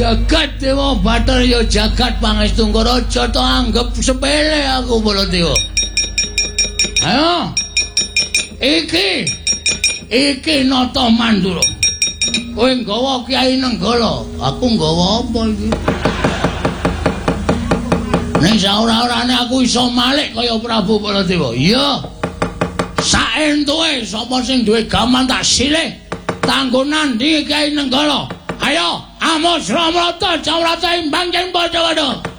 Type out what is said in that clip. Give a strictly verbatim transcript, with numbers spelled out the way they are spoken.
Jagat Dewa Bathara ya jagat pangestu aja to anggap sepele aku Baladewa. Ayo. Iki iki nata mandura. Kowe nggawa Kyai Nenggala, aku nggawa apa iki? Ning saora-orane aku iso malik kaya Prabu Baladewa. Iya. Saentuke sapa sing duwe gaman tak silih. Kanggo nandhi Kyai Nenggala. Ayo, Amos Ramrata Jawrata imbang yen padha-padha.